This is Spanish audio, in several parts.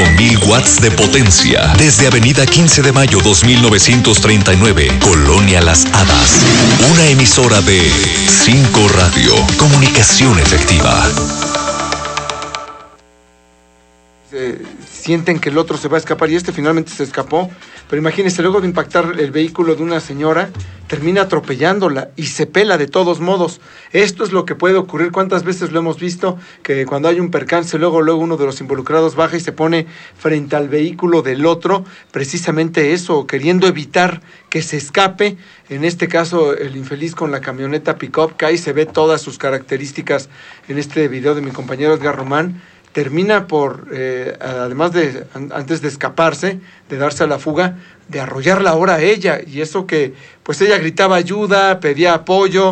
1000 watts de potencia. Desde Avenida 15 de Mayo 2939, Colonia Las Hadas. Una emisora de 5 Radio. Comunicación efectiva. Sienten que el otro se va a escapar y finalmente se escapó, pero imagínense, luego de impactar el vehículo de una señora, termina atropellándola y se pela de todos modos. Esto es lo que puede ocurrir. ¿Cuántas veces lo hemos visto? Que cuando hay un percance, luego uno de los involucrados baja y se pone frente al vehículo del otro, precisamente eso, queriendo evitar que se escape. En este caso, el infeliz con la camioneta pick-up, que ahí se ve todas sus características en este video de mi compañero Edgar Román. Termina por, además de, antes de escaparse, de darse a la fuga, de arrollarla ahora a ella. Y eso que, pues ella gritaba ayuda, pedía apoyo.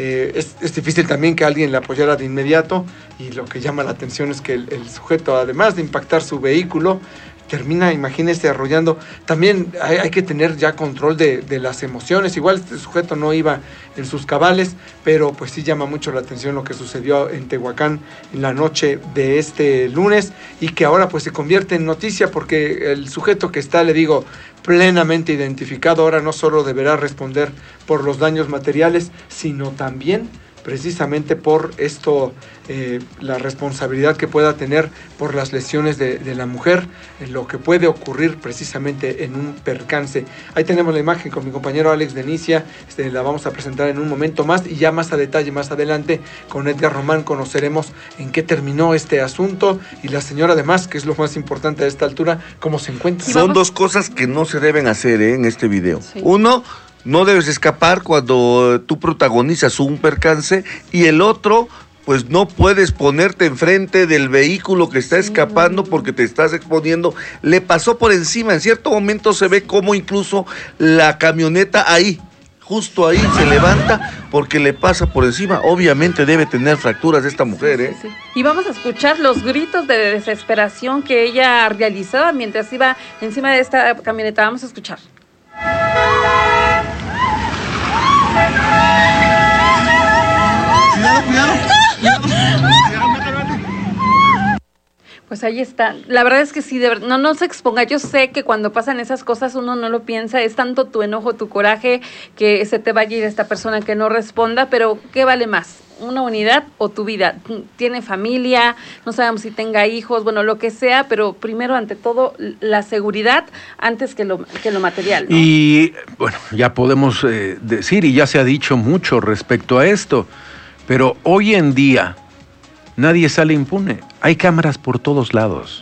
Es difícil también que alguien la apoyara de inmediato. Y lo que llama la atención es que el sujeto, además de impactar su vehículo, termina, imagínese, arrollando. También hay que tener ya control de las emociones. Igual este sujeto no iba en sus cabales, pero pues sí llama mucho la atención lo que sucedió en Tehuacán en la noche de este lunes, y que ahora pues se convierte en noticia porque el sujeto que está, le digo, plenamente identificado, ahora no solo deberá responder por los daños materiales, sino también precisamente por esto, la responsabilidad que pueda tener por las lesiones de la mujer, en lo que puede ocurrir precisamente en un percance. Ahí tenemos la imagen con mi compañero Alex Denicia, la vamos a presentar en un momento más, y ya más a detalle, más adelante, con Edgar Román conoceremos en qué terminó este asunto, y la señora además, que es lo más importante a esta altura, cómo se encuentra. Son dos cosas que no se deben hacer en este video. Sí. Uno, no debes escapar cuando tú protagonizas un percance, y el otro, pues no puedes ponerte enfrente del vehículo que está escapando porque te estás exponiendo. Le pasó por encima, en cierto momento se ve como incluso la camioneta ahí, justo ahí se levanta porque le pasa por encima. Obviamente debe tener fracturas esta mujer, ¿eh? Sí. Y vamos a escuchar los gritos de desesperación que ella realizaba mientras iba encima de esta camioneta. Vamos a escuchar. Cuidado. Pues ahí está. La verdad es que sí, de verdad, no se exponga. Yo sé que cuando pasan esas cosas uno no lo piensa. Es tanto tu enojo, tu coraje, que se te vaya a ir esta persona que no responda. Pero ¿qué vale más? ¿Una unidad o tu vida? Tiene familia, no sabemos si tenga hijos, bueno, lo que sea, pero primero, ante todo, la seguridad antes que lo material, ¿no? Y bueno, ya podemos decir, y ya se ha dicho mucho respecto a esto, pero hoy en día nadie sale impune. Hay cámaras por todos lados.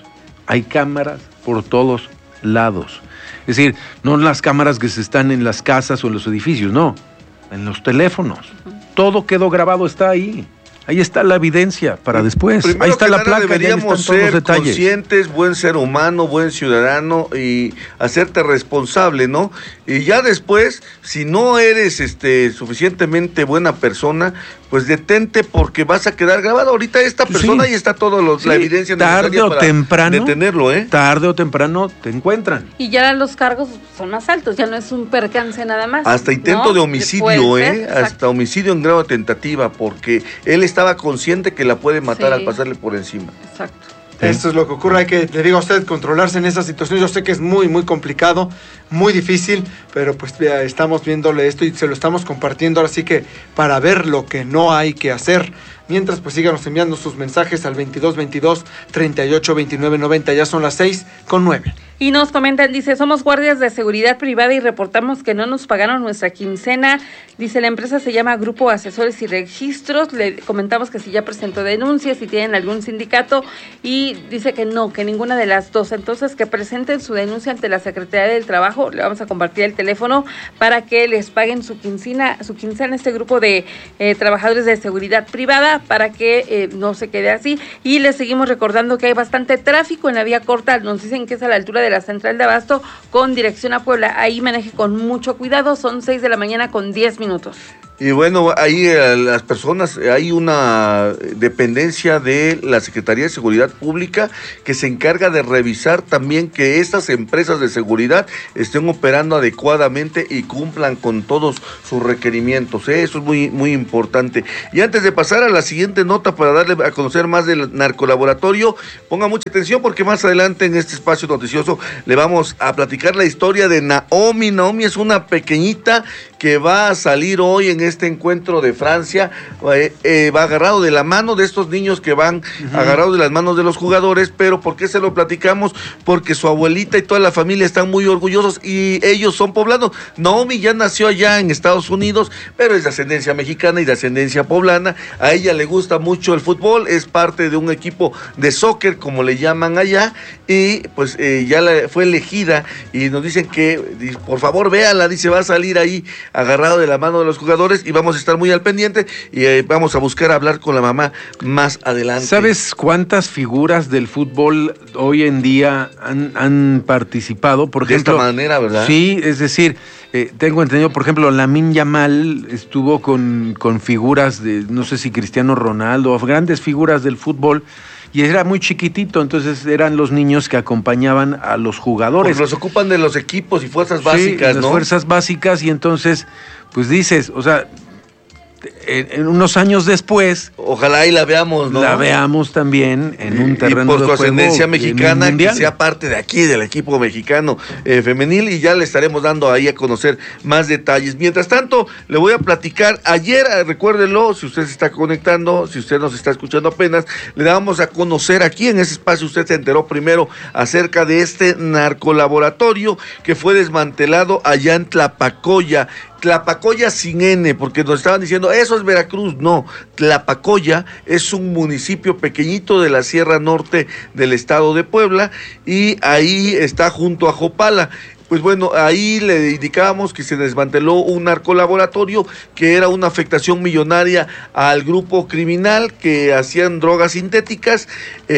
Es decir, no las cámaras que se están en las casas o en los edificios, no, en los teléfonos. Todo quedó grabado, está ahí. Ahí está la evidencia para después. Primero ahí está la placa. Deberíamos ser conscientes, buen ser humano, buen ciudadano, y hacerte responsable, ¿no? Y ya después, si no eres suficientemente buena persona, pues detente porque vas a quedar grabado. Ahorita esta persona, ahí está toda la evidencia necesaria para detenerlo, ¿eh? Tarde o temprano te encuentran. Y ya los cargos son más altos, ya no es un percance nada más. Hasta intento de homicidio, hasta homicidio en grado de tentativa, porque él estaba consciente que la puede matar al pasarle por encima. Exacto. Esto es lo que ocurre, hay que, le digo a usted, controlarse en esa situación. Yo sé que es muy, muy complicado, muy difícil, pero pues ya estamos viéndole esto y se lo estamos compartiendo, ahora sí que para ver lo que no hay que hacer. Mientras, pues síganos enviando sus mensajes al 2222-382990, ya son las 6:09. Y nos comentan, dice, somos guardias de seguridad privada y reportamos que no nos pagaron nuestra quincena. Dice, la empresa se llama Grupo Asesores y Registros. Le comentamos que si ya presentó denuncias, si tienen algún sindicato, y dice que no, que ninguna de las dos. Entonces, que presenten su denuncia ante la Secretaría del Trabajo. Le vamos a compartir el teléfono para que les paguen su quincena este grupo de trabajadores de seguridad privada, para que no se quede así. Y les seguimos recordando que hay bastante tráfico en la vía corta. Nos dicen que es a la altura de la Central de Abasto con dirección a Puebla. Ahí maneje con mucho cuidado. Son 6:10 a.m. Y bueno, ahí las personas, hay una dependencia de la Secretaría de Seguridad Pública que se encarga de revisar también que estas empresas de seguridad estén operando adecuadamente y cumplan con todos sus requerimientos. Eso es muy, muy importante. Y antes de pasar a la siguiente nota para darle a conocer más del narcolaboratorio, ponga mucha atención porque más adelante en este espacio noticioso le vamos a platicar la historia de Naomi. Naomi es una pequeñita que va a salir hoy en este encuentro de Francia, va agarrado de la mano de estos niños que van agarrados de las manos de los jugadores. Pero ¿por qué se lo platicamos? Porque su abuelita y toda la familia están muy orgullosos y ellos son poblanos. Naomi ya nació allá en Estados Unidos, pero es de ascendencia mexicana y de ascendencia poblana. A ella le gusta mucho el fútbol, es parte de un equipo de soccer, como le llaman allá, y pues ya fue elegida y nos dicen que, por favor, véala, dice, va a salir ahí agarrado de la mano de los jugadores y vamos a estar muy al pendiente y vamos a buscar hablar con la mamá más adelante. ¿Sabes cuántas figuras del fútbol hoy en día han participado? Por ejemplo, de esta manera, ¿verdad? Sí, es decir, tengo entendido, por ejemplo, Lamine Yamal estuvo con figuras de, no sé si Cristiano Ronaldo, o grandes figuras del fútbol, y era muy chiquitito, entonces eran los niños que acompañaban a los jugadores. Pues los ocupan de los equipos y fuerzas básicas, sí, ¿no? Las fuerzas básicas, y entonces, pues dices, o sea, en unos años después, ojalá y la veamos, ¿no? La veamos también en un terreno de juego. Y por su ascendencia mexicana, que sea parte de aquí, del equipo mexicano femenil, y ya le estaremos dando ahí a conocer más detalles. Mientras tanto, le voy a platicar, ayer, recuérdelo, si usted se está conectando, si usted nos está escuchando apenas, le damos a conocer aquí en ese espacio, usted se enteró primero acerca de este narcolaboratorio que fue desmantelado allá en Tlapacoya sin N, porque nos estaban diciendo, eso es Veracruz. No, Tlapacoya es un municipio pequeñito de la Sierra Norte del estado de Puebla, y ahí está junto a Jopala. Pues bueno, ahí le indicábamos que se desmanteló un narcolaboratorio que era una afectación millonaria al grupo criminal que hacían drogas sintéticas.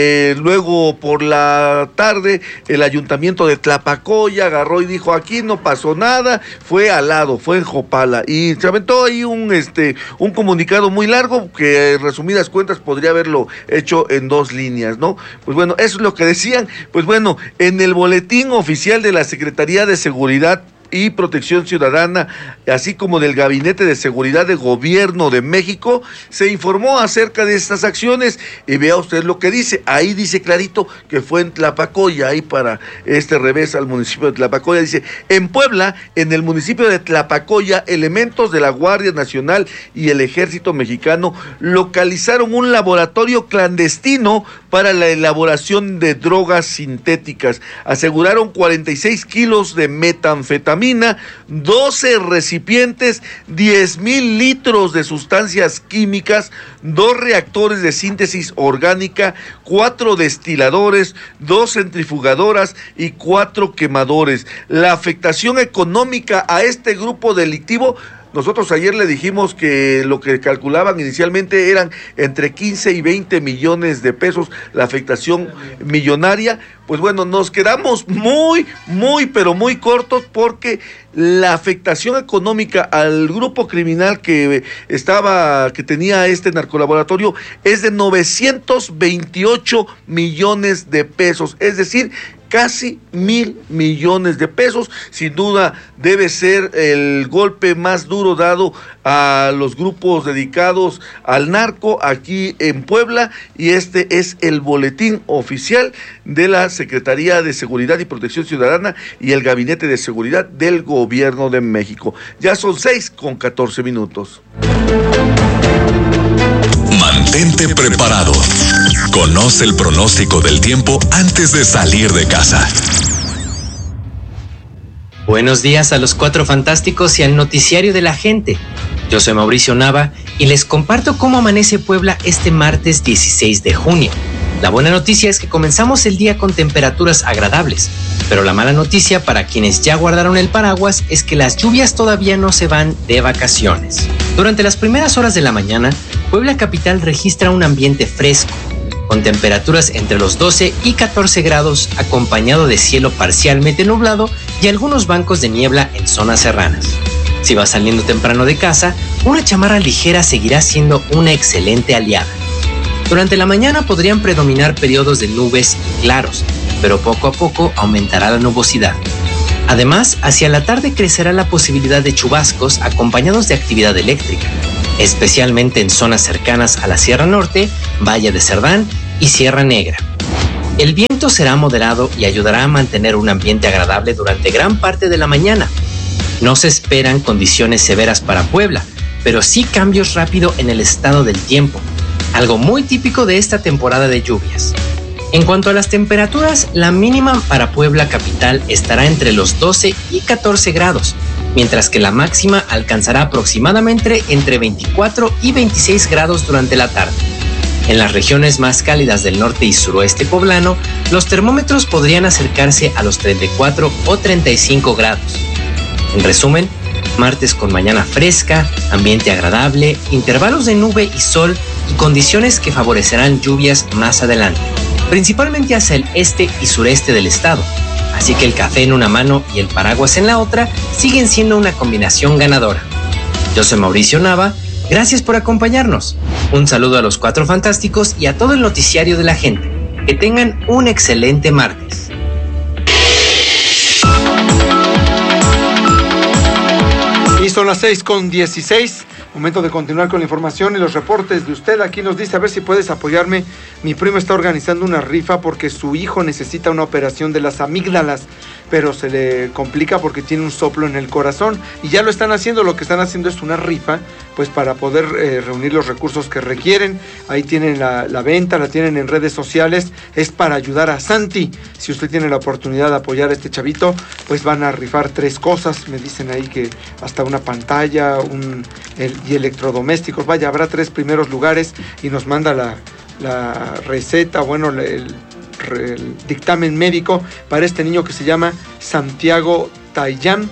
Luego por la tarde el ayuntamiento de Tlapacoya agarró y dijo, aquí no pasó nada, fue al lado, fue en Jopala, y se aventó ahí un comunicado muy largo que en resumidas cuentas podría haberlo hecho en 2 líneas, ¿no? Pues bueno, eso es lo que decían. Pues bueno, en el boletín oficial de la Secretaría de Seguridad y Protección Ciudadana, así como del Gabinete de Seguridad de Gobierno de México, se informó acerca de estas acciones, y vea usted lo que dice, ahí dice clarito que fue en Tlapacoya, ahí para este revés al municipio de Tlapacoya, dice, en Puebla, en el municipio de Tlapacoya, elementos de la Guardia Nacional y el Ejército Mexicano localizaron un laboratorio clandestino para la elaboración de drogas sintéticas. Aseguraron 46 kilos de metanfetamina, 12 recipientes, 10,000 litros de sustancias químicas, 2 reactores de síntesis orgánica, 4 destiladores, 2 centrifugadoras y 4 quemadores. La afectación económica a este grupo delictivo, nosotros ayer le dijimos que lo que calculaban inicialmente eran entre 15 y 20 millones de pesos la afectación millonaria. Pues bueno, nos quedamos pero muy cortos, porque la afectación económica al grupo criminal que tenía este narcolaboratorio es de 928 millones de pesos, es decir, casi 1,000 millones de pesos. Sin duda debe ser el golpe más duro dado a los grupos dedicados al narco aquí en Puebla, y este es el boletín oficial de la Secretaría de Seguridad y Protección Ciudadana y el Gabinete de Seguridad del Gobierno de México. Ya son 6:14. Mantente preparado. Conoce el pronóstico del tiempo antes de salir de casa. Buenos días a los 4 fantásticos y al noticiario de la gente. Yo soy Mauricio Nava y les comparto cómo amanece Puebla este martes 16 de junio. La buena noticia es que comenzamos el día con temperaturas agradables, pero la mala noticia para quienes ya guardaron el paraguas es que las lluvias todavía no se van de vacaciones. Durante las primeras horas de la mañana, Puebla capital registra un ambiente fresco, con temperaturas entre los 12 y 14 grados, acompañado de cielo parcialmente nublado y algunos bancos de niebla en zonas serranas. Si vas saliendo temprano de casa, una chamarra ligera seguirá siendo una excelente aliada. Durante la mañana podrían predominar periodos de nubes y claros, pero poco a poco aumentará la nubosidad. Además, hacia la tarde crecerá la posibilidad de chubascos acompañados de actividad eléctrica, especialmente en zonas cercanas a la Sierra Norte, Valle de Cerdán y Sierra Negra. El viento será moderado y ayudará a mantener un ambiente agradable durante gran parte de la mañana. No se esperan condiciones severas para Puebla, pero sí cambios rápidos en el estado del tiempo, algo muy típico de esta temporada de lluvias. En cuanto a las temperaturas, la mínima para Puebla capital estará entre los 12 y 14 grados, mientras que la máxima alcanzará aproximadamente entre 24 y 26 grados durante la tarde. En las regiones más cálidas del norte y suroeste poblano, los termómetros podrían acercarse a los 34 o 35 grados. En resumen, martes con mañana fresca, ambiente agradable, intervalos de nube y sol y condiciones que favorecerán lluvias más adelante, principalmente hacia el este y sureste del estado. Así que el café en una mano y el paraguas en la otra siguen siendo una combinación ganadora. Yo soy Mauricio Nava, gracias por acompañarnos. Un saludo a los Cuatro Fantásticos y a todo el noticiario de la gente. Que tengan un excelente martes. Y son las 6:16, momento de continuar con la información y los reportes de usted. Aquí nos dice, a ver si puedes apoyarme. Mi primo está organizando una rifa porque su hijo necesita una operación de las amígdalas, pero se le complica porque tiene un soplo en el corazón y ya lo están haciendo. Lo que están haciendo es una rifa, pues para poder reunir los recursos que requieren. Ahí tienen la venta, la tienen en redes sociales. Es para ayudar a Santi. Si usted tiene la oportunidad de apoyar a este chavito, pues van a rifar 3 cosas. Me dicen ahí que hasta una pantalla y electrodomésticos. Vaya, habrá 3 primeros lugares y nos manda la receta, bueno, el dictamen médico para este niño que se llama Santiago Tayán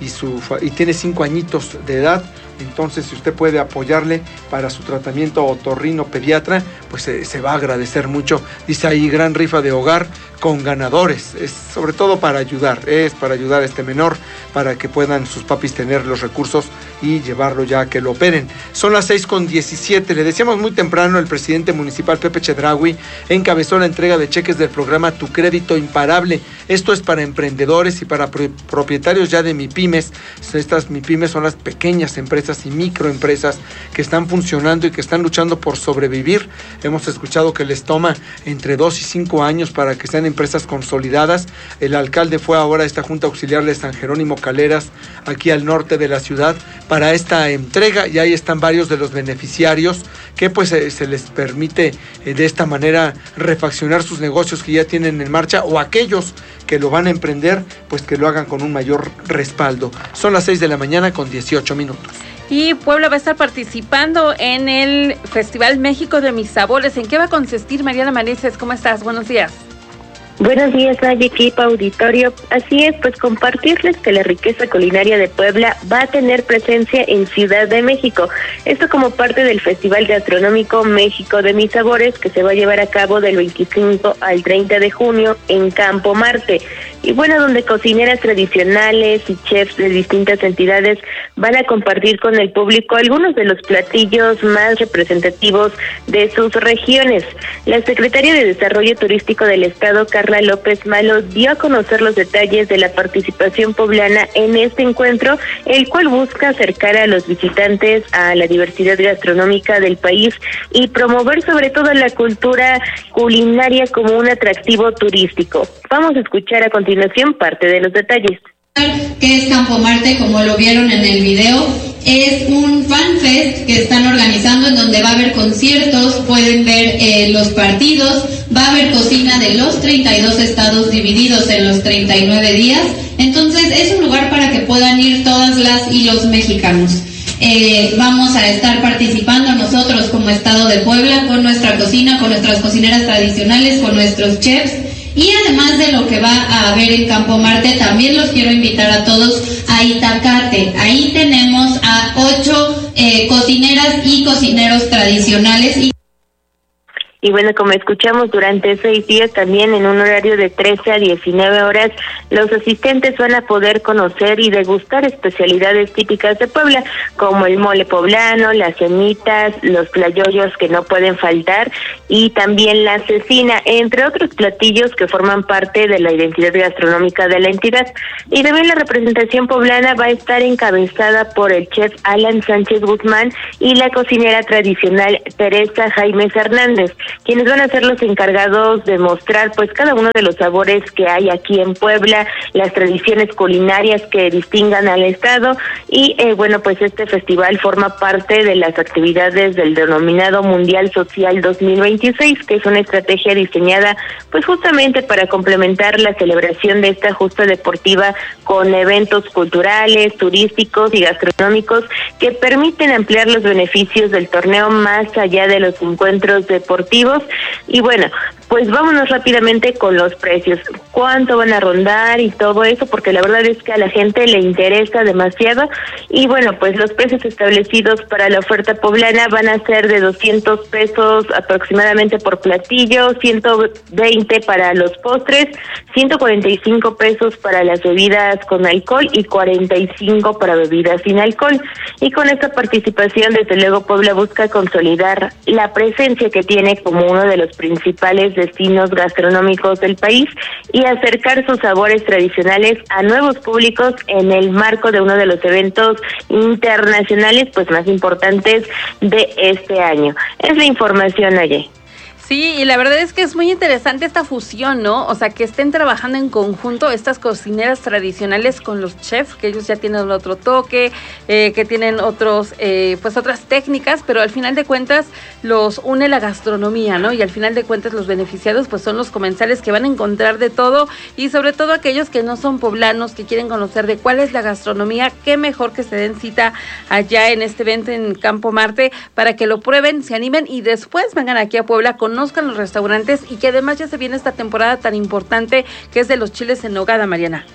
y tiene 5 añitos de edad. Entonces, si usted puede apoyarle para su tratamiento otorrino pediatra, pues se va a agradecer mucho. Dice ahí, gran rifa de hogar con ganadores. Es sobre todo para ayudar, es para ayudar a este menor, para que puedan sus papis tener los recursos y llevarlo ya a que lo operen. Son las 6:17. Le decíamos muy temprano, el presidente municipal Pepe Chedraui encabezó la entrega de cheques del programa Tu Crédito Imparable. Esto es para emprendedores y para propietarios ya de MIPYMES. Estas MIPYMES son las pequeñas empresas y microempresas que están funcionando y que están luchando por sobrevivir. Hemos escuchado que les toma entre 2 y 5 años para que sean empresas consolidadas. El alcalde fue ahora a esta Junta Auxiliar de San Jerónimo Caleras, aquí al norte de la ciudad, para esta entrega, y ahí están varios de los beneficiarios que pues se les permite de esta manera refaccionar sus negocios que ya tienen en marcha, o aquellos que lo van a emprender, pues que lo hagan con un mayor respaldo. Son las 6:18 a.m. Y Puebla va a estar participando en el Festival México de Mis Sabores. ¿En qué va a consistir, Mariana Manises? ¿Cómo estás? Buenos días. Buenos días, Naye, equipo auditorio. Así es, pues compartirles que la riqueza culinaria de Puebla va a tener presencia en Ciudad de México. Esto como parte del Festival Gastronómico México de Mis Sabores, que se va a llevar a cabo del 25 al 30 de junio en Campo Marte. Y bueno, donde cocineras tradicionales y chefs de distintas entidades van a compartir con el público algunos de los platillos más representativos de sus regiones. La secretaria de Desarrollo Turístico del Estado, Carla López Malo, dio a conocer los detalles de la participación poblana en este encuentro, el cual busca acercar a los visitantes a la diversidad gastronómica del país y promover sobre todo la cultura culinaria como un atractivo turístico. Vamos a escuchar a continuación parte de los detalles. ¿Qué es Campo Marte? Como lo vieron en el video, es un fan fest que están organizando en donde va a haber conciertos, pueden ver los partidos, va a haber cocina de los 32 estados divididos en los 39 días, entonces es un lugar para que puedan ir todas las y los mexicanos. Vamos a estar participando nosotros como Estado de Puebla con nuestra cocina, con nuestras cocineras tradicionales, con nuestros chefs. Y además de lo que va a haber en Campo Marte, también los quiero invitar a todos a Itacate. Ahí tenemos a 8 cocineras y cocineros tradicionales. Y bueno, como escuchamos, durante 6 días también en un horario de 13 a 19 horas, los asistentes van a poder conocer y degustar especialidades típicas de Puebla, como el mole poblano, las semitas, los tlayoyos que no pueden faltar, y también la cecina, entre otros platillos que forman parte de la identidad gastronómica de la entidad. Y también la representación poblana va a estar encabezada por el chef Alan Sánchez Guzmán y la cocinera tradicional Teresa Jaimes Hernández, quienes van a ser los encargados de mostrar pues cada uno de los sabores que hay aquí en Puebla, las tradiciones culinarias que distingan al estado. Y bueno, pues este festival forma parte de las actividades del denominado Mundial Social 2026, que es una estrategia diseñada pues justamente para complementar la celebración de esta justa deportiva con eventos culturales, turísticos y gastronómicos que permiten ampliar los beneficios del torneo más allá de los encuentros deportivos. Y bueno, pues vámonos rápidamente con los precios, cuánto van a rondar y todo eso, porque la verdad es que a la gente le interesa demasiado. Y bueno, pues los precios establecidos para la oferta poblana van a ser de 200 pesos aproximadamente por platillo, 120 para los postres, 145 pesos para las bebidas con alcohol y 45 para bebidas sin alcohol. Y con esta participación, desde luego, Puebla busca consolidar la presencia que tiene como uno de los principales destinos gastronómicos del país y acercar sus sabores tradicionales a nuevos públicos en el marco de uno de los eventos internacionales pues más importantes de este año. Es la información, Aye. Sí, y la verdad es que es muy interesante esta fusión, ¿no? O sea, que estén trabajando en conjunto estas cocineras tradicionales con los chefs, que ellos ya tienen otro toque, que tienen otros, pues otras técnicas, pero al final de cuentas los une la gastronomía, ¿no? Y al final de cuentas los beneficiados pues son los comensales que van a encontrar de todo, y sobre todo aquellos que no son poblanos, que quieren conocer de cuál es la gastronomía. Qué mejor que se den cita allá en este evento en Campo Marte para que lo prueben, se animen y después vengan aquí a Puebla, conozcan los restaurantes, y que además ya se viene esta temporada tan importante que es de los chiles en nogada, Mariana.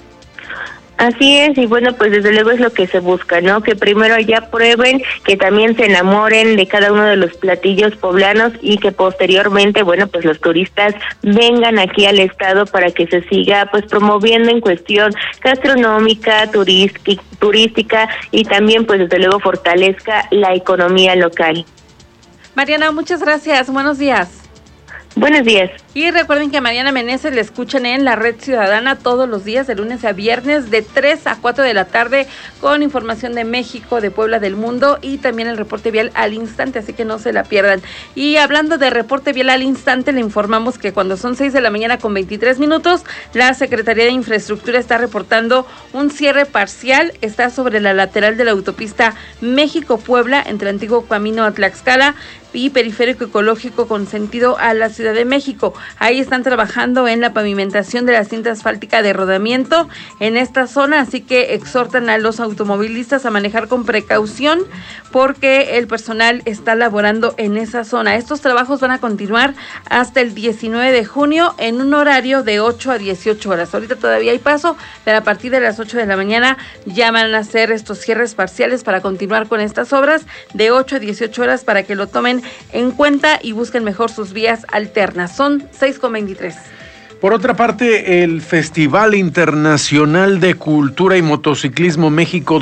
Así es, y bueno, pues desde luego es lo que se busca, ¿no? Que primero allá prueben, que también se enamoren de cada uno de los platillos poblanos y que posteriormente, bueno, pues los turistas vengan aquí al estado para que se siga pues promoviendo en cuestión gastronómica, turística y también pues desde luego fortalezca la economía local. Mariana, muchas gracias, buenos días. Buenos días. Y recuerden que a Mariana Meneses le escuchan en la Red Ciudadana todos los días, de lunes a viernes, de 3 a 4 de la tarde, con información de México, de Puebla, del mundo, y también el reporte vial al instante, así que no se la pierdan. Y hablando de reporte vial al instante, le informamos que cuando son 6 de la mañana con 23 minutos, la Secretaría de Infraestructura está reportando un cierre parcial. Está sobre la lateral de la autopista México-Puebla, entre el antiguo camino a Tlaxcala y Periférico Ecológico con sentido a la Ciudad de México. Ahí están trabajando en la pavimentación de la cinta asfáltica de rodamiento en esta zona, así que exhortan a los automovilistas a manejar con precaución porque el personal está laborando en esa zona. Estos trabajos van a continuar hasta el 19 de junio en un horario de 8 a 18 horas. Ahorita todavía hay paso, pero a partir de las 8 de la mañana ya van a hacer estos cierres parciales para continuar con estas obras de 8 a 18 horas para que lo tomen en cuenta y busquen mejor sus vías alternas. Son 6:23. Por otra parte, el Festival Internacional de Cultura y Motociclismo México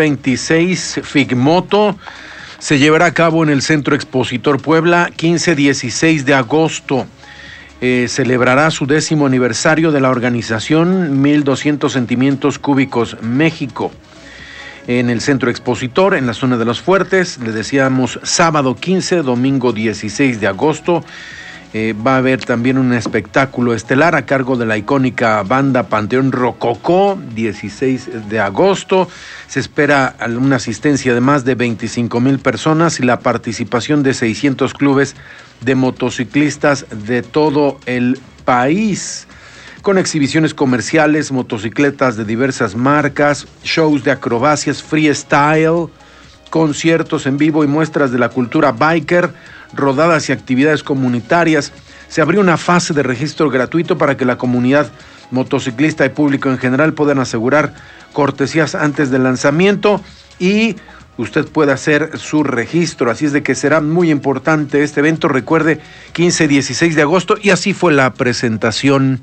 2026, FICMoto, se llevará a cabo en el Centro Expositor Puebla 15-16 de agosto. Celebrará su 10º aniversario de la organización 1200 centímetros cúbicos México. En el Centro Expositor, en la zona de Los Fuertes, les decíamos sábado 15, domingo 16 de agosto. Va a haber también un espectáculo estelar a cargo de la icónica banda Panteón Rococó, 16 de agosto. Se espera una asistencia de más de 25,000 personas y la participación de 600 clubes de motociclistas de todo el país, con exhibiciones comerciales, motocicletas de diversas marcas, shows de acrobacias freestyle, conciertos en vivo y muestras de la cultura biker, rodadas y actividades comunitarias. Se abrió una fase de registro gratuito para que la comunidad motociclista y público en general puedan asegurar cortesías antes del lanzamiento, y usted puede hacer su registro. Así es de que será muy importante este evento. Recuerde, 15-16 de agosto, y así fue la presentación.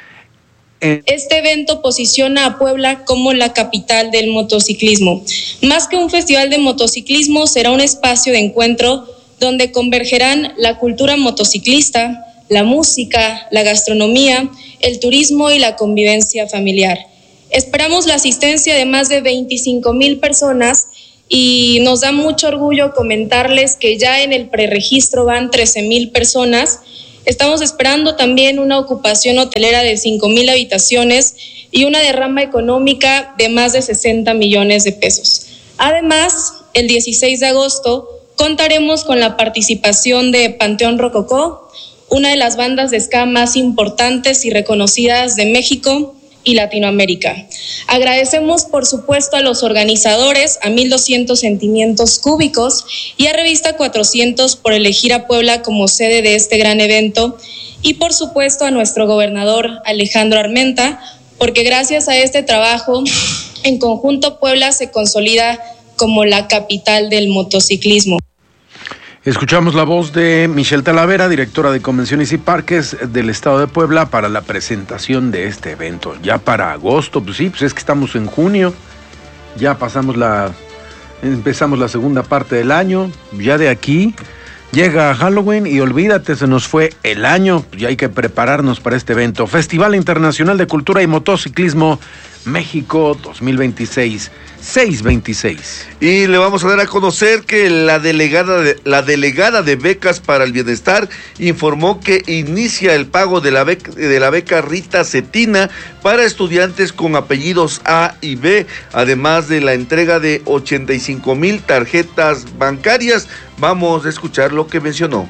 Este evento posiciona a Puebla como la capital del motociclismo. Más que un festival de motociclismo, será un espacio de encuentro donde convergerán la cultura motociclista, la música, la gastronomía, el turismo y la convivencia familiar. Esperamos la asistencia de más de 25,000 personas y nos da mucho orgullo comentarles que ya en el preregistro van 13,000 personas. Estamos esperando también una ocupación hotelera de 5,000 habitaciones y una derrama económica de más de 60 millones de pesos. Además, el 16 de agosto contaremos con la participación de Panteón Rococó, una de las bandas de ska más importantes y reconocidas de México y Latinoamérica. Agradecemos, por supuesto, a los organizadores, a 1200 Sentimientos Cúbicos y a Revista 400 por elegir a Puebla como sede de este gran evento, y por supuesto a nuestro gobernador Alejandro Armenta, porque gracias a este trabajo, en conjunto Puebla se consolida como la capital del motociclismo. Escuchamos la voz de Michelle Talavera, directora de Convenciones y Parques del Estado de Puebla, para la presentación de este evento. Ya para agosto, pues sí, pues es que estamos en junio, ya empezamos la segunda parte del año, ya de aquí llega Halloween y olvídate, se nos fue el año, ya hay que prepararnos para este evento. Festival Internacional de Cultura y Motociclismo México 2026. 626. Y le vamos a dar a conocer que la delegada de Becas para el Bienestar informó que inicia el pago de la beca Rita Cetina para estudiantes con apellidos A y B, además de la entrega de 85,000 tarjetas bancarias. Vamos a escuchar lo que mencionó.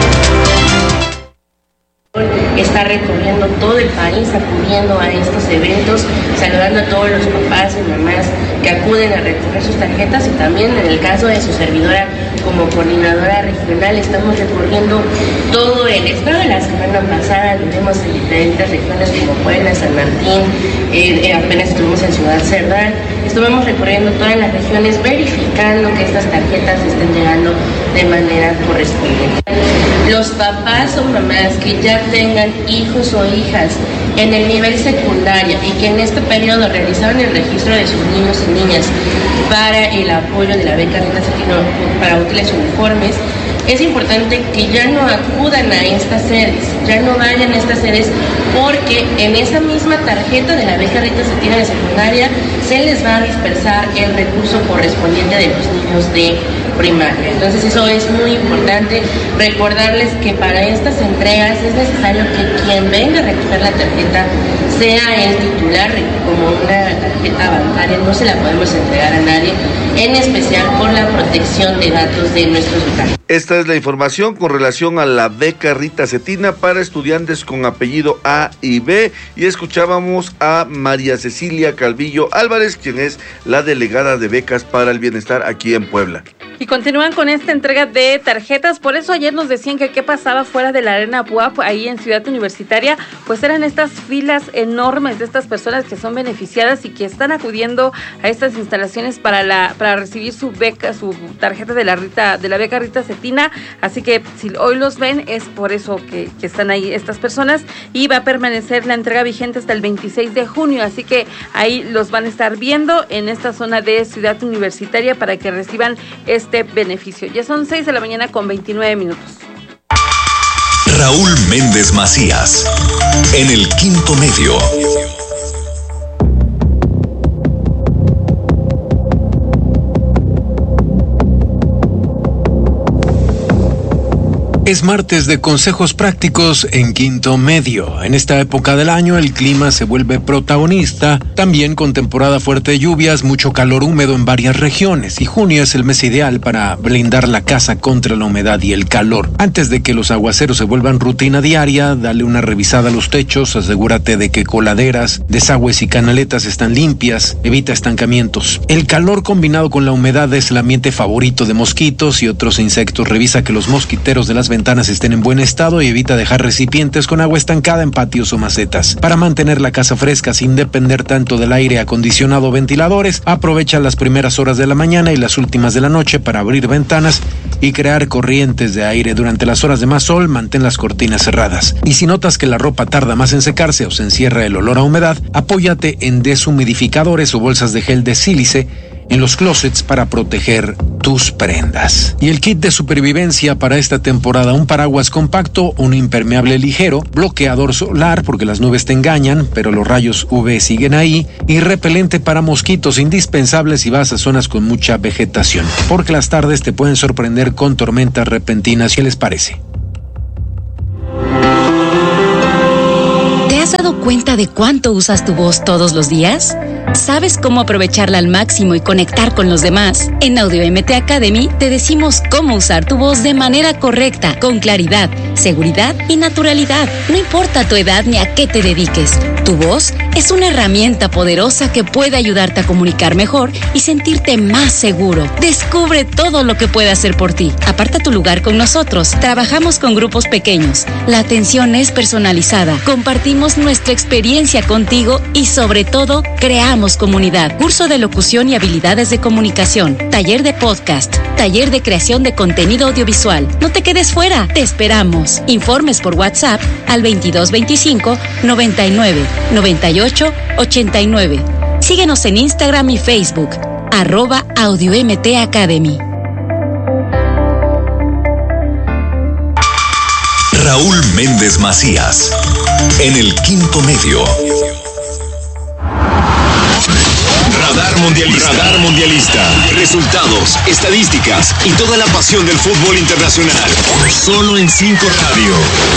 Está recorriendo todo el país, acudiendo a estos eventos, saludando a todos los papás y mamás que acuden a recoger sus tarjetas, y también en el caso de su servidora como coordinadora regional estamos recorriendo todo el estado. La semana pasada lo vimos en diferentes regiones como Puebla, San Martín, apenas estuvimos en Ciudad Cerdán, estuvimos recorriendo todas las regiones verificando que estas tarjetas estén llegando de manera correspondiente. Los papás o mamás que ya tengan hijos o hijas en el nivel secundario y que en este periodo realizaron el registro de sus niños y niñas para el apoyo de la beca Rita Cetina para útiles uniformes, es importante que ya no acudan a estas sedes, ya no vayan a estas sedes, porque en esa misma tarjeta de la beca Rita Cetina de secundaria se les va a dispersar el recurso correspondiente de los niños de primaria. Entonces eso es muy importante, recordarles que para estas entregas es necesario que quien venga a recoger la tarjeta sea el titular, como una tarjeta bancaria no se la podemos entregar a nadie, en especial por la protección de datos de nuestros usuarios. Esta es la información con relación a la beca Rita Cetina para estudiantes con apellido A y B, y escuchábamos a María Cecilia Calvillo Álvarez, quien es la delegada de Becas para el Bienestar aquí en Puebla. Y continúan con esta entrega de tarjetas. Por eso ayer nos decían que qué pasaba fuera de la Arena Puap, ahí en Ciudad Universitaria, pues eran estas filas enormes de estas personas que son beneficiadas y que están acudiendo a estas instalaciones para recibir su beca, su tarjeta de la beca Rita Cetina. Así que si hoy los ven es por eso que están ahí estas personas, y va a permanecer la entrega vigente hasta el 26 de junio. Así que ahí los van a estar viendo en esta zona de Ciudad Universitaria para que reciban este beneficio. Ya son 6 de la mañana con 29 minutos. Raúl Méndez Macías, en el Quinto Medio. Es martes de consejos prácticos en Quinto Medio. En esta época del año el clima se vuelve protagonista, también con temporada fuerte de lluvias, mucho calor húmedo en varias regiones, y junio es el mes ideal para blindar la casa contra la humedad y el calor. Antes de que los aguaceros se vuelvan rutina diaria, dale una revisada a los techos, asegúrate de que coladeras, desagües y canaletas están limpias, evita estancamientos. El calor combinado con la humedad es el ambiente favorito de mosquitos y otros insectos. Revisa que los mosquiteros de las ventanas ventanas estén en buen estado y evita dejar recipientes con agua estancada en patios o macetas. Para mantener la casa fresca sin depender tanto del aire acondicionado o ventiladores, aprovecha las primeras horas de la mañana y las últimas de la noche para abrir ventanas y crear corrientes de aire. Durante las horas de más sol, mantén las cortinas cerradas. Y si notas que la ropa tarda más en secarse o se encierra el olor a humedad, apóyate en deshumidificadores o bolsas de gel de sílice en los closets para proteger tus prendas. Y el kit de supervivencia para esta temporada: un paraguas compacto, un impermeable ligero, bloqueador solar porque las nubes te engañan, pero los rayos UV siguen ahí, y repelente para mosquitos, indispensable si vas a zonas con mucha vegetación, porque las tardes te pueden sorprender con tormentas repentinas. ¿Qué les parece? ¿Te has dado cuenta de cuánto usas tu voz todos los días? ¿Sabes cómo aprovecharla al máximo y conectar con los demás? En Audio MT Academy te decimos cómo usar tu voz de manera correcta, con claridad, seguridad y naturalidad. No importa tu edad ni a qué te dediques, tu voz es una herramienta poderosa que puede ayudarte a comunicar mejor y sentirte más seguro. Descubre todo lo que puede hacer por ti. Aparta tu lugar con nosotros. Trabajamos con grupos pequeños. La atención es personalizada. Compartimos nuestra experiencia contigo y, sobre todo, creamos comunidad. Curso de locución y habilidades de comunicación. Taller de podcast. Taller de creación de contenido audiovisual. No te quedes fuera. Te esperamos. Informes por WhatsApp al 2225 99 98 89. Síguenos en Instagram y Facebook. @AudioMT Academy. Raúl Méndez Macías, en el quinto medio. Radar Mundialista. Radar Mundialista. Resultados, estadísticas y toda la pasión del fútbol internacional. Solo en 5 Radio.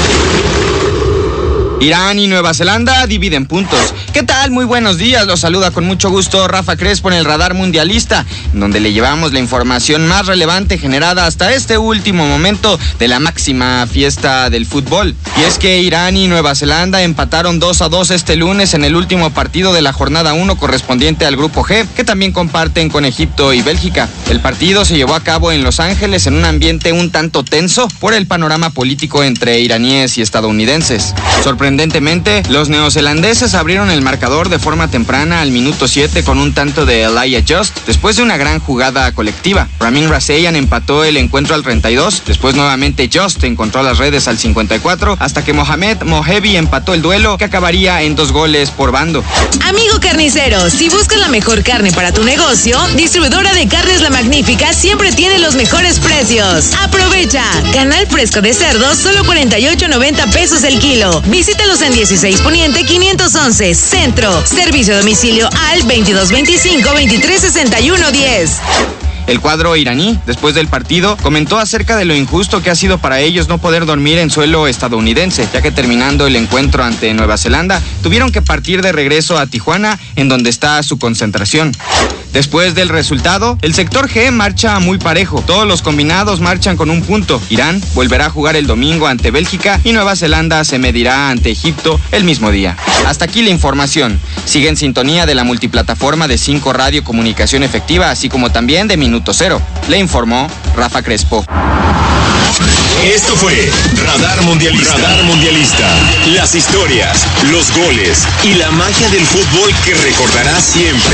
Irán y Nueva Zelanda dividen puntos. ¿Qué tal? Muy buenos días. Los saluda con mucho gusto Rafa Crespo en el Radar Mundialista, donde le llevamos la información más relevante generada hasta este último momento de la máxima fiesta del fútbol. Y es que Irán y Nueva Zelanda empataron 2-2 este lunes en el último partido de la jornada 1 correspondiente al Grupo G, que también comparten con Egipto y Bélgica. El partido se llevó a cabo en Los Ángeles en un ambiente un tanto tenso por el panorama político entre iraníes y estadounidenses. Sorprendentemente, los neozelandeses abrieron el marcador de forma temprana al minuto 7 con un tanto de Elijah Just, después de una gran jugada colectiva. Ramin Raseyan empató el encuentro al 32, después nuevamente Just encontró las redes al 54, hasta que Mohamed Mohebi empató el duelo, que acabaría en 2 goles por bando. Amigo carnicero, si buscas la mejor carne para tu negocio, Distribuidora de Carnes La Magnífica siempre tiene los mejores precios. ¡Aprovecha! Canal fresco de cerdo, solo 48.90 pesos el kilo. Visítalos en 16 Poniente 511, Centro. Servicio a domicilio al 2225-2361-10. El cuadro iraní, después del partido, comentó acerca de lo injusto que ha sido para ellos no poder dormir en suelo estadounidense, ya que terminando el encuentro ante Nueva Zelanda, tuvieron que partir de regreso a Tijuana, en donde está su concentración. Después del resultado, el sector G marcha muy parejo. Todos los combinados marchan con un punto. Irán volverá a jugar el domingo ante Bélgica y Nueva Zelanda se medirá ante Egipto el mismo día. Hasta aquí la información. Sigue en sintonía de la multiplataforma de 5 Radio Comunicación Efectiva, así como también de Minuto Cero. Le informó Rafa Crespo. Esto fue Radar Mundialista. Radar Mundialista. Las historias, los goles y la magia del fútbol que recordarás siempre.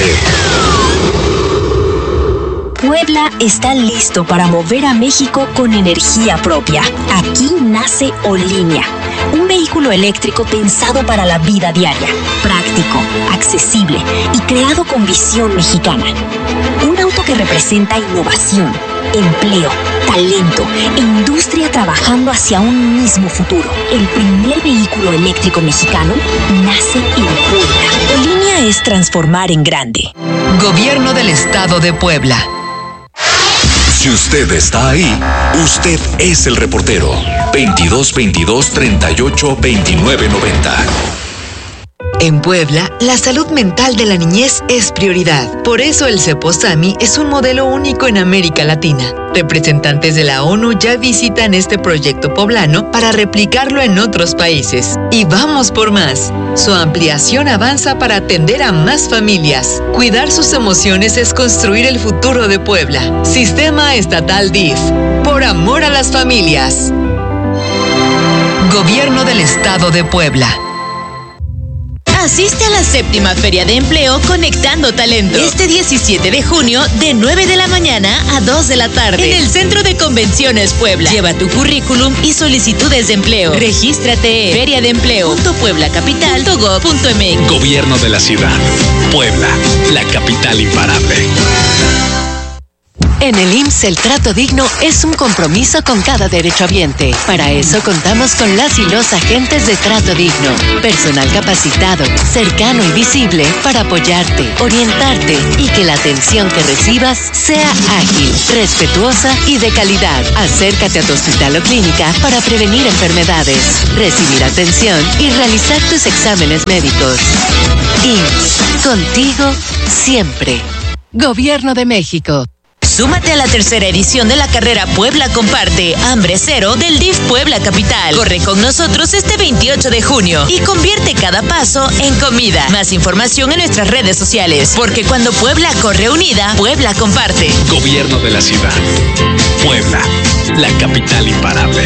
Puebla está listo para mover a México con energía propia. Aquí nace Olínea, un vehículo eléctrico pensado para la vida diaria, práctico, accesible y creado con visión mexicana. Un auto que representa innovación, empleo, talento e industria trabajando hacia un mismo futuro. El primer vehículo eléctrico mexicano nace en Puebla. Olínea es transformar en grande. Gobierno del Estado de Puebla. Si usted está ahí, usted es el reportero. 2222-382990. En Puebla, la salud mental de la niñez es prioridad. Por eso el Ceposami es un modelo único en América Latina. Representantes de la ONU ya visitan este proyecto poblano para replicarlo en otros países. Y vamos por más. Su ampliación avanza para atender a más familias. Cuidar sus emociones es construir el futuro de Puebla. Sistema Estatal DIF. Por amor a las familias. Gobierno del Estado de Puebla. Asiste a la 7ª Feria de Empleo Conectando Talento. Este 17 de junio, de 9 de la mañana a 2 de la tarde. En el Centro de Convenciones Puebla. Lleva tu currículum y solicitudes de empleo. Regístrate en feriadeempleo.pueblacapital.gov.mx. Gobierno de la ciudad. Puebla, la capital imparable. En el IMSS, el trato digno es un compromiso con cada derechohabiente. Para eso contamos con las y los agentes de trato digno. Personal capacitado, cercano y visible para apoyarte, orientarte y que la atención que recibas sea ágil, respetuosa y de calidad. Acércate a tu hospital o clínica para prevenir enfermedades, recibir atención y realizar tus exámenes médicos. IMSS, contigo siempre. Gobierno de México. Súmate a la 3ª edición de la carrera Puebla Comparte, Hambre Cero del DIF Puebla Capital. Corre con nosotros este 28 de junio y convierte cada paso en comida. Más información en nuestras redes sociales, porque cuando Puebla corre unida, Puebla comparte. Gobierno de la ciudad. Puebla, la capital imparable.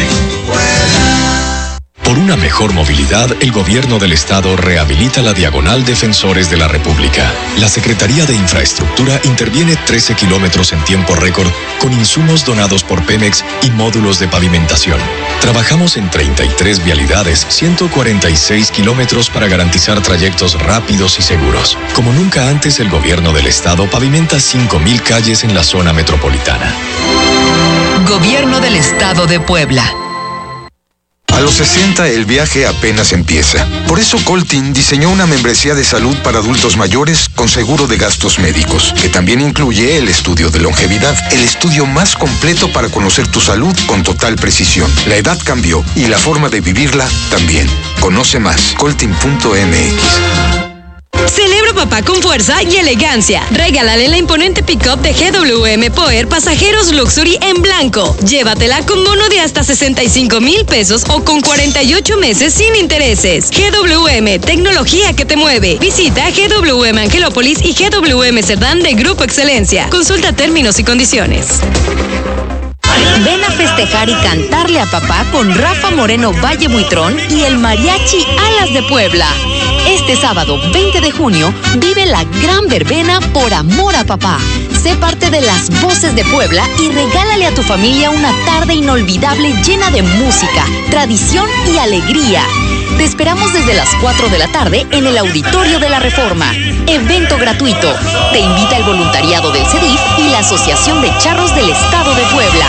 Por una mejor movilidad, el Gobierno del Estado rehabilita la Diagonal Defensores de la República. La Secretaría de Infraestructura interviene 13 kilómetros en tiempo récord con insumos donados por Pemex y módulos de pavimentación. Trabajamos en 33 vialidades, 146 kilómetros para garantizar trayectos rápidos y seguros. Como nunca antes, el Gobierno del Estado pavimenta 5,000 calles en la zona metropolitana. Gobierno del Estado de Puebla. A los 60 el viaje apenas empieza. Por eso Coltin diseñó una membresía de salud para adultos mayores con seguro de gastos médicos, que también incluye el estudio de longevidad, el estudio más completo para conocer tu salud con total precisión. La edad cambió y la forma de vivirla también. Conoce más, coltin.mx. Celebra papá con fuerza y elegancia. Regálale la imponente pick-up de GWM Power Pasajeros Luxury en blanco. Llévatela con bono de hasta 65,000 pesos o con 48 meses sin intereses. GWM, tecnología que te mueve. Visita GWM Angelópolis y GWM Cerdán de Grupo Excelencia. Consulta términos y condiciones. Ven a festejar y cantarle a papá con Rafa Moreno Valle Buitrón y el Mariachi Alas de Puebla. Este sábado 20 de junio vive la gran verbena por amor a papá. Sé parte de las voces de Puebla y regálale a tu familia una tarde inolvidable llena de música, tradición y alegría. Te esperamos desde las 4 de la tarde en el Auditorio de la Reforma. Evento gratuito. Te invita el voluntariado del CEDIF y la Asociación de Charros del Estado de Puebla.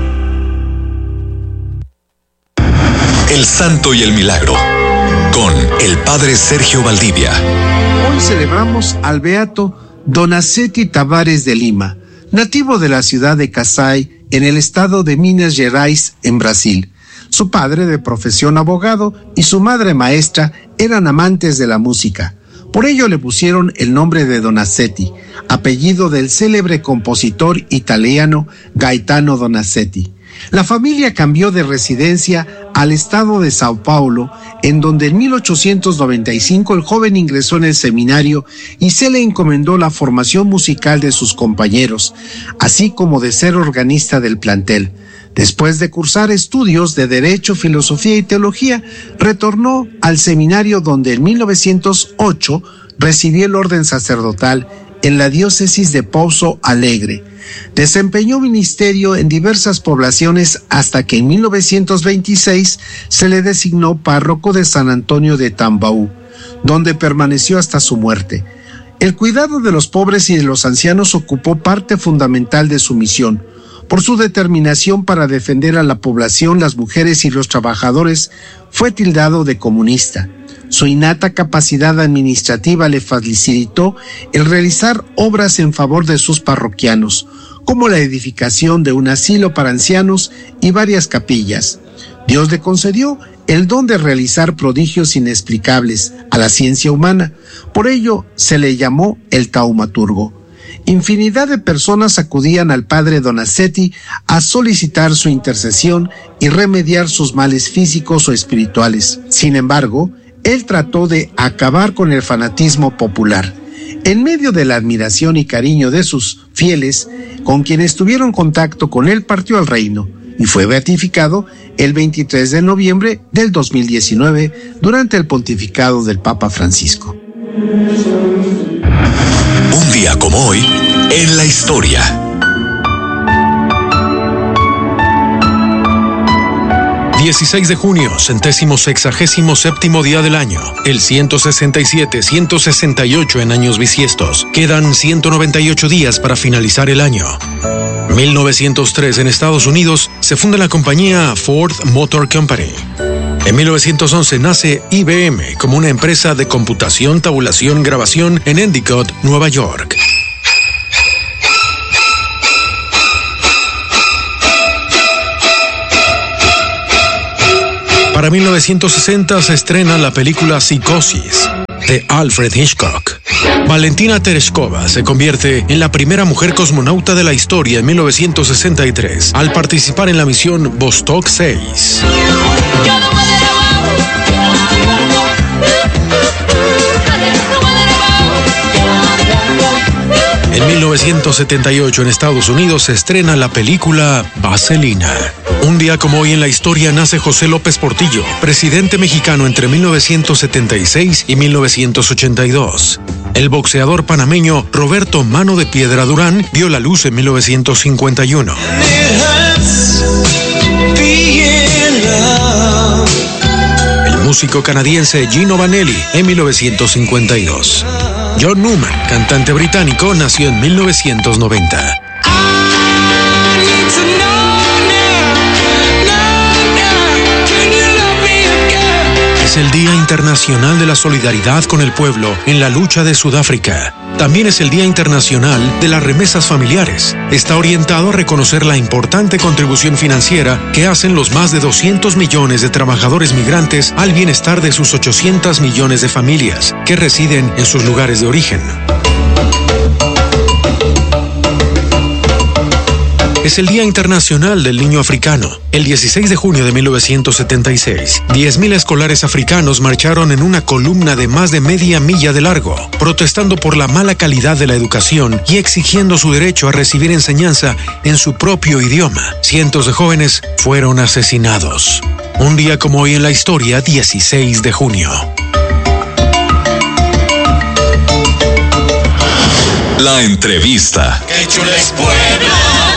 El Santo y el Milagro, con el Padre Sergio Valdivia. Hoy celebramos al beato Donizetti Tavares de Lima, nativo de la ciudad de Casai, en el estado de Minas Gerais, en Brasil. Su padre, de profesión abogado, y su madre maestra eran amantes de la música. Por ello le pusieron el nombre de Donizetti, apellido del célebre compositor italiano Gaetano Donizetti. La familia cambió de residencia al estado de Sao Paulo, en donde en 1895 el joven ingresó en el seminario y se le encomendó la formación musical de sus compañeros, así como de ser organista del plantel. Después de cursar estudios de Derecho, Filosofía y Teología, retornó al seminario donde en 1908 recibió el orden sacerdotal en la diócesis de Pouso Alegre. Desempeñó ministerio en diversas poblaciones hasta que en 1926 se le designó párroco de San Antonio de Tambaú, donde permaneció hasta su muerte. El cuidado de los pobres y de los ancianos ocupó parte fundamental de su misión. Por su determinación para defender a la población, las mujeres y los trabajadores, fue tildado de comunista. Su innata capacidad administrativa le facilitó el realizar obras en favor de sus parroquianos, como la edificación de un asilo para ancianos y varias capillas. Dios le concedió el don de realizar prodigios inexplicables a la ciencia humana. Por ello se le llamó el taumaturgo. Infinidad de personas acudían al padre Donizetti a solicitar su intercesión y remediar sus males físicos o espirituales. Sin embargo, él trató de acabar con el fanatismo popular. En medio de la admiración y cariño de sus fieles, con quienes tuvieron contacto con él, partió al reino. y fue beatificado el 23 de noviembre del 2019 durante el pontificado del Papa Francisco. Un día como hoy, en la historia. 16 de junio, 167º día del año, el 167, 168 en años bisiestos. Quedan 198 días para finalizar el año. 1903, en Estados Unidos, se funda la compañía Ford Motor Company. En 1911 nace IBM como una empresa de computación, tabulación, grabación en Endicott, Nueva York. Para 1960 se estrena la película Psicosis, de Alfred Hitchcock. Valentina Tereshkova se convierte en la primera mujer cosmonauta de la historia en 1963, al participar en la misión Vostok 6. En 1978 en Estados Unidos se estrena la película Vaselina. Un día como hoy en la historia nace José López Portillo, presidente mexicano entre 1976 y 1982. El boxeador panameño Roberto Mano de Piedra Durán vio la luz en 1951. El músico canadiense Gino Vanelli en 1952. John Newman, cantante británico, nació en 1990. Es el Día Internacional de la Solidaridad con el Pueblo en la lucha de Sudáfrica. También es el Día Internacional de las Remesas Familiares. Está orientado a reconocer la importante contribución financiera que hacen los más de 200 millones de trabajadores migrantes al bienestar de sus 800 millones de familias que residen en sus lugares de origen. Es el Día Internacional del Niño Africano. El 16 de junio de 1976, 10.000 escolares africanos marcharon en una columna de más de media milla de largo, protestando por la mala calidad de la educación y exigiendo su derecho a recibir enseñanza en su propio idioma. Cientos de jóvenes fueron asesinados. Un día como hoy en la historia, 16 de junio. La entrevista. ¡Qué chulo es Puebla!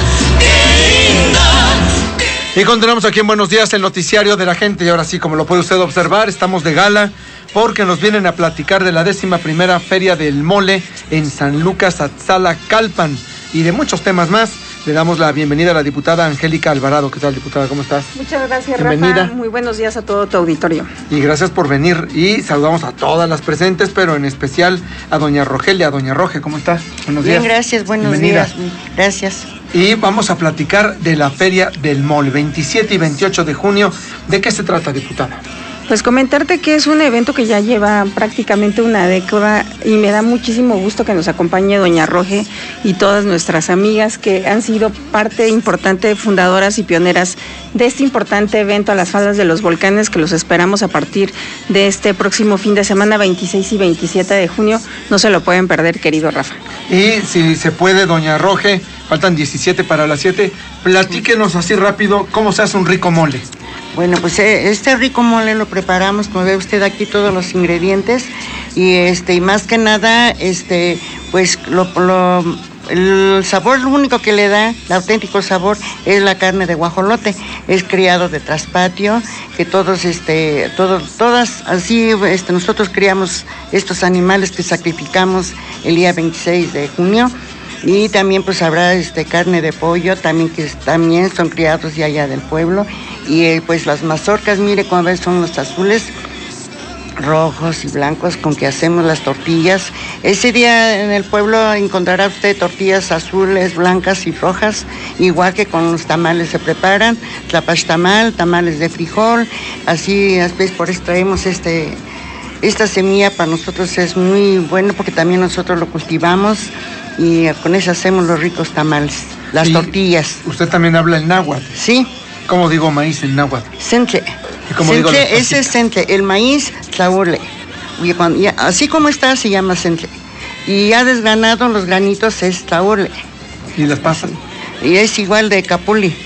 Y continuamos aquí en Buenos Días, el noticiario de la gente. Y ahora sí, como lo puede usted observar, estamos de gala porque nos vienen a platicar de la 11ª Feria del Mole en San Lucas, Atzala, Calpan, y de muchos temas más. Le damos la bienvenida a la diputada Angélica Alvarado. ¿Qué tal, diputada? ¿Cómo estás? Muchas gracias, bienvenida. Rafa. Muy buenos días a todo tu auditorio. Y gracias por venir. Y saludamos a todas las presentes, pero en especial a doña Rogelia. Doña Roge, ¿cómo está? Buenos días. Bien, gracias. Buenos bienvenida. días. Gracias. Y vamos a platicar de la Feria del Mole, 27 y 28 de junio. ¿De qué se trata, diputada? Pues comentarte que es un evento que ya lleva prácticamente una década y me da muchísimo gusto que nos acompañe doña Roge y todas nuestras amigas que han sido parte importante, fundadoras y pioneras de este importante evento a las faldas de los volcanes, que los esperamos a partir de este próximo fin de semana, 26 y 27 de junio. No se lo pueden perder, querido Rafa. Y si se puede, doña Roge, faltan 17 para las 7, platíquenos así rápido cómo se hace un rico mole. Bueno, pues este rico mole lo preparamos, como ve usted aquí, todos los ingredientes y más que nada, pues el sabor, lo único que le da, el auténtico sabor, es la carne de guajolote. Es criado de traspatio, que todas así, nosotros criamos estos animales que sacrificamos el día 26 de junio. Y también pues habrá carne de pollo, también que también son criados de allá del pueblo. Y pues las mazorcas, mire como ven, son los azules, rojos y blancos con que hacemos las tortillas. Ese día en el pueblo encontrará usted tortillas azules, blancas y rojas, igual que con los tamales se preparan, tlapaxtamal, tamales de frijol, así por eso traemos esta semilla. Para nosotros es muy bueno porque también nosotros lo cultivamos y con eso hacemos los ricos tamales, las tortillas. ¿Usted también habla en náhuatl? Sí. ¿Cómo digo maíz en náhuatl? Sentle. ¿Y cómo digo ese es sentle, el maíz tlaule. Así como está se llama sentle. Y ya desgranado los granitos es tlaule. ¿Y las pasas? Y es igual de capuli.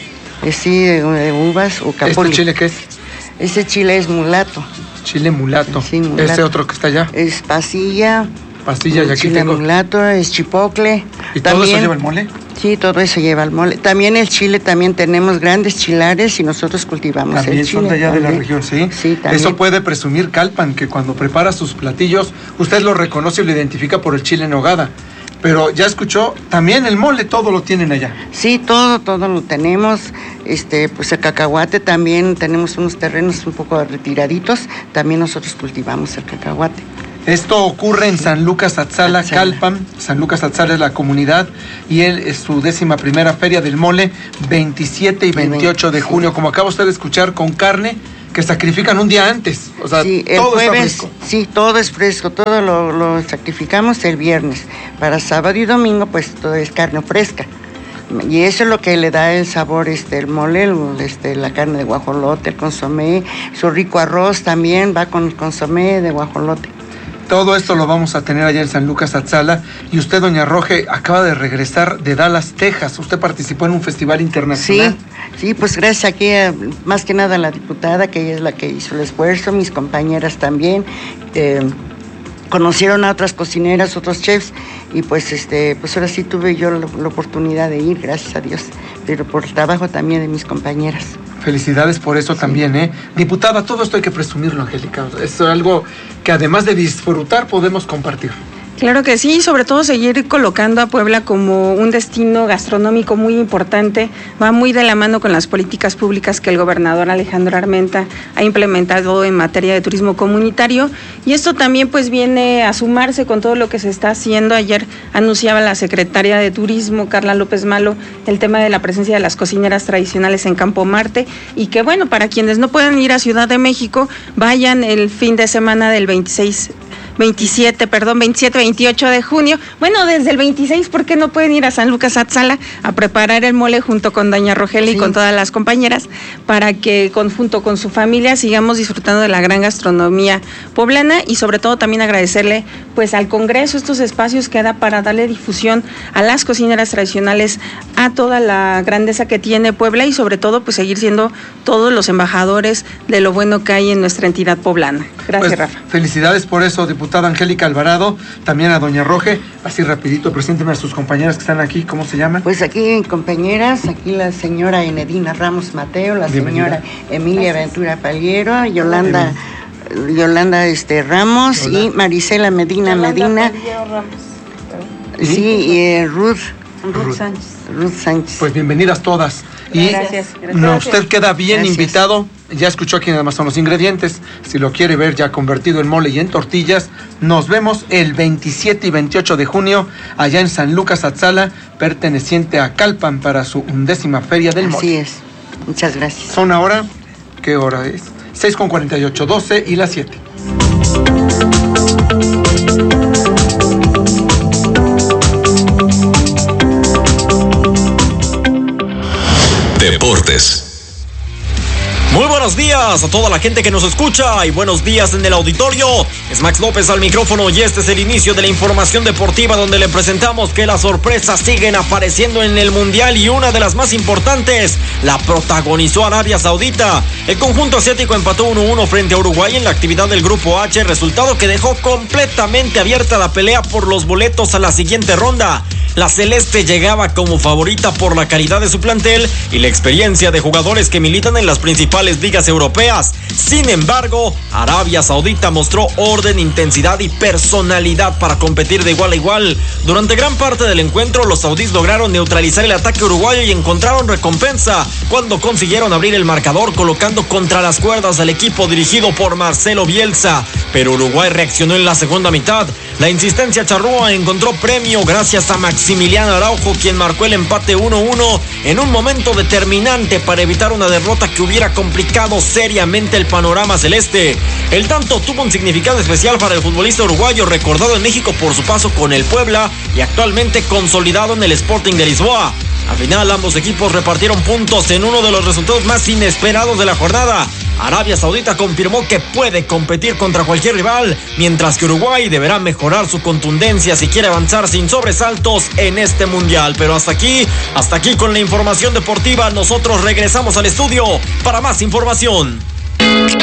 sí, de uvas o capuli. ¿Este chile qué es? Ese chile es mulato. Chile mulato. Sí, mulato. ¿Ese otro que está allá? Es pasilla. Pasilla, y aquí chile tengo. mulato, es chipocle. ¿Y todo eso lleva el mole? Sí, todo eso lleva el mole. También el chile, también tenemos grandes chilares y nosotros cultivamos también el chile. También son de allá de la región, ¿sí? Sí, también. Eso puede presumir Calpan, que cuando prepara sus platillos, usted lo reconoce y lo identifica por el chile en nogada. Pero ya escuchó, también el mole, todo lo tienen allá. Sí, todo lo tenemos. Pues el cacahuate también, tenemos unos terrenos un poco retiraditos. También nosotros cultivamos el cacahuate. Esto ocurre en San Lucas Atzala, Calpan. San Lucas Atzala es la comunidad y es su 11ª Feria del Mole, 27 y 28 de junio. Como acaba usted de escuchar, con carne que sacrifican un día antes. O sea, sí, el todo jueves, está fresco. Sí, todo es fresco, todo lo sacrificamos el viernes. Para sábado y domingo, pues todo es carne fresca. Y eso es lo que le da el sabor, el mole, la carne de guajolote, el consomé, su rico arroz también va con el consomé de guajolote. Todo esto lo vamos a tener allá en San Lucas Atzala. Y usted, doña Roge, acaba de regresar de Dallas, Texas. Usted participó en un festival internacional. Sí, pues gracias aquí, más que nada a la diputada, que ella es la que hizo el esfuerzo, mis compañeras también. Conocieron a otras cocineras, otros chefs, y pues ahora sí tuve yo la oportunidad de ir, gracias a Dios, pero por el trabajo también de mis compañeras. Felicidades por eso también, ¿eh? Diputada, todo esto hay que presumirlo, Angélica. Es algo que además de disfrutar podemos compartir. Claro que sí, sobre todo seguir colocando a Puebla como un destino gastronómico muy importante. Va muy de la mano con las políticas públicas que el gobernador Alejandro Armenta ha implementado en materia de turismo comunitario, y esto también pues viene a sumarse con todo lo que se está haciendo. Ayer anunciaba la secretaria de Turismo, Carla López Malo, el tema de la presencia de las cocineras tradicionales en Campo Marte, y que bueno, para quienes no puedan ir a Ciudad de México, vayan el fin de semana del 27, 28 de junio. Bueno, desde el 26, ¿por qué no pueden ir a San Lucas Atzala a preparar el mole junto con doña Rogelia y con todas las compañeras, para que junto con su familia sigamos disfrutando de la gran gastronomía poblana? Y sobre todo también agradecerle pues al Congreso estos espacios que da para darle difusión a las cocineras tradicionales, a toda la grandeza que tiene Puebla, y sobre todo pues seguir siendo todos los embajadores de lo bueno que hay en nuestra entidad poblana. Gracias, pues, Rafa. Felicidades por eso, diputada Angélica Alvarado, también a doña Roge. Así rapidito, presénteme a sus compañeras que están aquí, ¿cómo se llaman? Pues aquí compañeras, aquí la señora Enedina Ramos Mateo, la señora Emilia Ventura Paliero, Yolanda Ramos y Marisela Medina. Sí, y Ruth Sánchez. Pues bienvenidas todas. Y gracias. Usted queda bien invitado. Ya escuchó aquí nada más son los ingredientes. Si lo quiere ver ya convertido en mole y en tortillas, nos vemos el 27 y 28 de junio allá en San Lucas Atzala, perteneciente a Calpan, para su 11ª Feria del Mole. Así es. Muchas gracias. Son ahora, ¿qué hora es? 6:48, 12 y las 7. Deportes. Muy buenos días a toda la gente que nos escucha y buenos días en el auditorio. Es Max López al micrófono y este es el inicio de la información deportiva, donde le presentamos que las sorpresas siguen apareciendo en el Mundial, y una de las más importantes la protagonizó Arabia Saudita. El conjunto asiático empató 1-1 frente a Uruguay en la actividad del Grupo H, resultado que dejó completamente abierta la pelea por los boletos a la siguiente ronda. La celeste llegaba como favorita por la calidad de su plantel y la experiencia de jugadores que militan en las principales ligas europeas. Sin embargo, Arabia Saudita mostró orden, intensidad y personalidad para competir de igual a igual. Durante gran parte del encuentro, los saudíes lograron neutralizar el ataque uruguayo y encontraron recompensa cuando consiguieron abrir el marcador, colocando contra las cuerdas al equipo dirigido por Marcelo Bielsa. Pero Uruguay reaccionó en la segunda mitad. La insistencia charrúa encontró premio gracias a Maximiliano Araujo, quien marcó el empate 1-1 en un momento determinante para evitar una derrota que hubiera complicado seriamente el panorama celeste. El tanto tuvo un significado especial para el futbolista uruguayo, recordado en México por su paso con el Puebla y actualmente consolidado en el Sporting de Lisboa. Al final, ambos equipos repartieron puntos en uno de los resultados más inesperados de la jornada. Arabia Saudita confirmó que puede competir contra cualquier rival, mientras que Uruguay deberá mejorar su contundencia si quiere avanzar sin sobresaltos en este mundial. Pero hasta aquí con la información deportiva. Nosotros regresamos al estudio para más información.